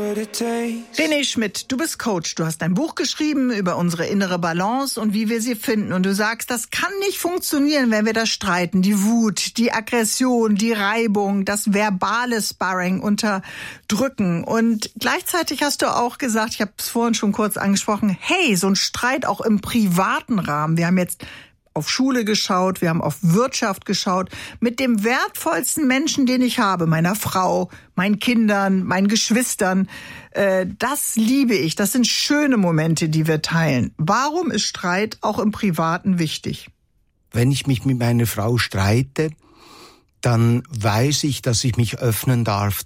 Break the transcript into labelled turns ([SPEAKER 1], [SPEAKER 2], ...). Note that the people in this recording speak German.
[SPEAKER 1] René Schmidt, du bist Coach. Du hast ein Buch geschrieben über unsere innere Balance und wie wir sie finden. Und du sagst, das kann nicht funktionieren, wenn wir das streiten. Die Wut, die Aggression, die Reibung, das verbale Sparring unterdrücken. Und gleichzeitig hast du auch gesagt, ich habe es vorhin schon kurz angesprochen, hey, so ein Streit auch im privaten Rahmen. Wir haben jetzt auf Schule geschaut, wir haben auf Wirtschaft geschaut, mit dem wertvollsten Menschen, den ich habe, meiner Frau, meinen Kindern, meinen Geschwistern. Das liebe ich. Das sind schöne Momente, die wir teilen. Warum ist Streit auch im Privaten wichtig?
[SPEAKER 2] Wenn ich mich mit meiner Frau streite, dann weiß ich, dass ich mich öffnen darf